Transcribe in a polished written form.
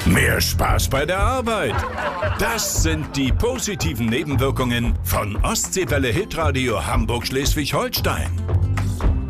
Mehr Spaß bei der Arbeit. Das sind die positiven Nebenwirkungen von Ostseewelle Hitradio Hamburg-Schleswig-Holstein.